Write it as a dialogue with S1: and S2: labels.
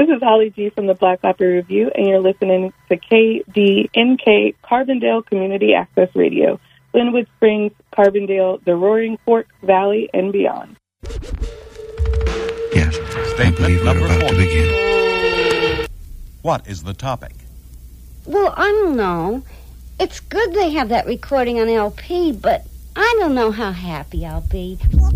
S1: This is Holly G from the Black Opera Review, and you're listening to KDNK Carbondale Community Access Radio, Glenwood Springs, Carbondale, the Roaring Fork Valley, and beyond.
S2: Yes, I believe we're about to begin.
S3: What is the topic?
S4: Well, I don't know. It's good they have that recording on LP, but I don't know how happy I'll be.